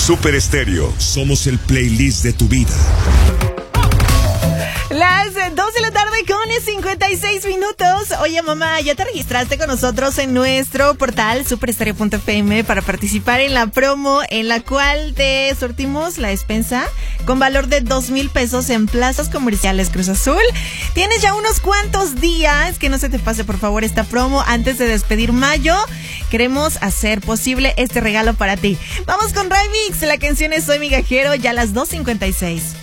Super Estéreo, somos el playlist de tu vida. Las 2 de la tarde con 56 minutos. Oye, mamá, ¿ya te registraste con nosotros en nuestro portal superestereo.fm para participar en la promo en la cual te sortimos la despensa con valor de 2,000 pesos en plazas comerciales Cruz Azul? Tienes ya unos cuantos días, que no se te pase por favor esta promo antes de despedir mayo. Queremos hacer posible este regalo para ti. Vamos con Remix, la canción es Soy Migajero, ya a las 2:56.